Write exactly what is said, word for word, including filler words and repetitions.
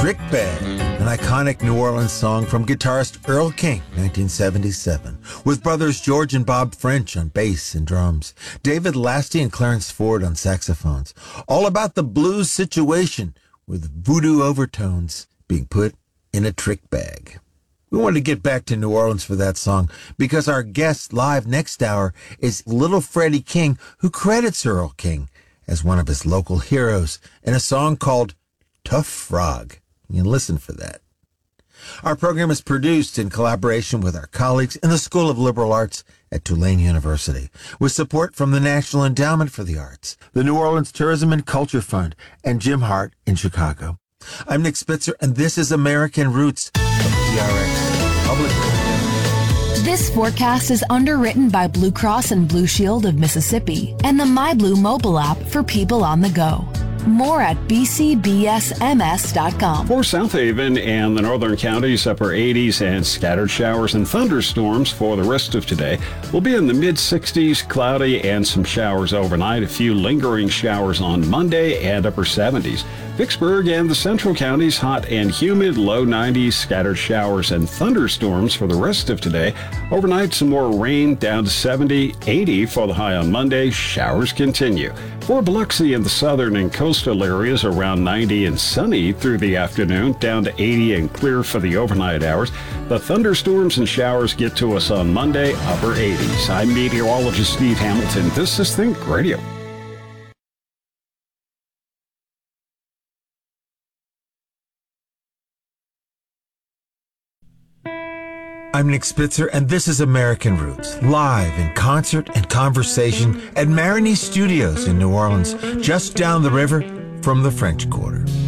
Trick Bag, an iconic New Orleans song from guitarist Earl King, nineteen seventy-seven, with brothers George and Bob French on bass and drums, David Lasty and Clarence Ford on saxophones. All about the blues situation with voodoo overtones being put in a trick bag. We wanted to get back to New Orleans for that song because our guest live next hour is Little Freddie King, who credits Earl King as one of his local heroes in a song called Tough Frog. You can listen for that. Our program is produced in collaboration with our colleagues in the School of Liberal Arts at Tulane University, with support from the National Endowment for the Arts, the New Orleans Tourism and Culture Fund, and Jim Hart in Chicago. I'm Nick Spitzer, and this is American Roots of P R X Public Radio. This forecast is underwritten by Blue Cross and Blue Shield of Mississippi and the MyBlue mobile app for people on the go. More at b c b s m s dot com. For South Haven and the northern counties, upper eighties and scattered showers and thunderstorms for the rest of today. We'll be in the mid-sixties, cloudy and some showers overnight. A few lingering showers on Monday and upper seventies. Vicksburg and the central counties, hot and humid, low nineties, scattered showers and thunderstorms for the rest of today. Overnight, some more rain, down to seventy, eighty for the high on Monday. Showers continue. For Biloxi and the southern and coastal areas, around ninety and sunny through the afternoon, down to eighty and clear for the overnight hours. The thunderstorms and showers get to us on Monday, upper eighties. I'm meteorologist Steve Hamilton. This is Think Radio. I'm Nick Spitzer, and this is American Roots, live in concert and conversation at Marigny Studios in New Orleans, just down the river from the French Quarter.